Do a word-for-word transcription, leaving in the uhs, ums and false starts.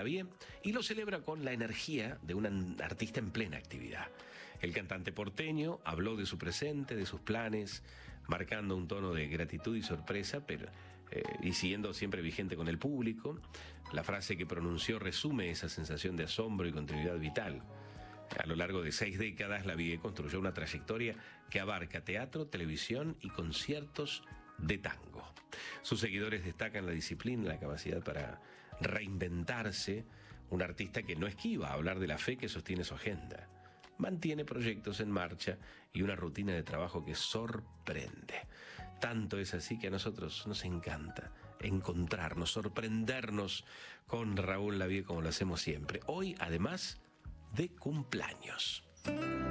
Lavie y lo celebra con la energía de un artista en plena actividad. El cantante porteño habló de su presente, de sus planes, marcando un tono de gratitud y sorpresa, pero eh, y siguiendo siempre vigente con el público. La frase que pronunció resume esa sensación de asombro y continuidad vital. A lo largo de seis décadas, Lavie construyó una trayectoria que abarca teatro, televisión y conciertos de tango. Sus seguidores destacan la disciplina, la capacidad para reinventarse, un artista que no esquiva a hablar de la fe que sostiene su agenda. Mantiene proyectos en marcha y una rutina de trabajo que sorprende. Tanto es así que a nosotros nos encanta encontrarnos, sorprendernos con Raúl Lavie como lo hacemos siempre. Hoy, además, de cumpleaños.